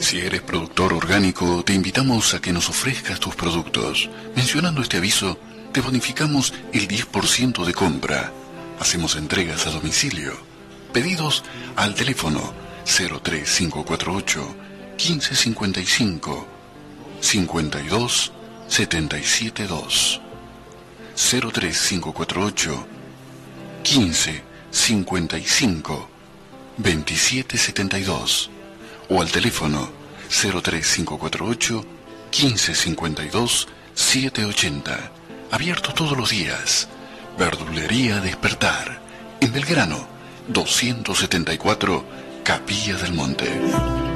Si eres productor orgánico, te invitamos a que nos ofrezcas tus productos. Mencionando este aviso, te bonificamos el 10% de compra. Hacemos entregas a domicilio. Pedidos al teléfono 03548 1555 52 772 03548 1555 2772 o al teléfono 03548 1552 780. Abierto todos los días. Verdulería Despertar, en Belgrano 274, Capilla del Monte.